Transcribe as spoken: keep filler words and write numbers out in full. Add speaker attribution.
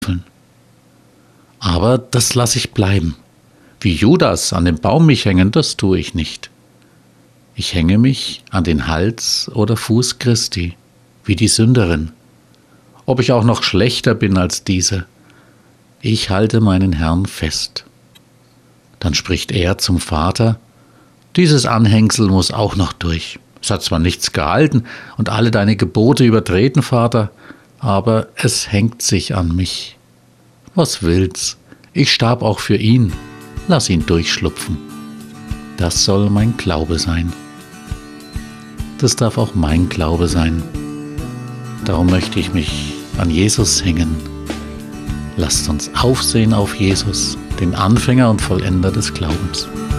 Speaker 1: Aber das lasse ich bleiben. Wie Judas an den Baum mich hängen, das tue ich nicht. Ich hänge mich an den Hals oder Fuß Christi, wie die Sünderin. Ob ich auch noch schlechter bin als diese, ich halte meinen Herrn fest. Dann spricht er zum Vater: Dieses Anhängsel muss auch noch durch. Es hat zwar nichts gehalten und alle deine Gebote übertreten, Vater, aber es hängt sich an mich. Was will's? Ich starb auch für ihn. Lass ihn durchschlupfen. Das soll mein Glaube sein. Das darf auch mein Glaube sein. Darum möchte ich mich an Jesus hängen. Lasst uns aufsehen auf Jesus, den Anfänger und Vollender des Glaubens.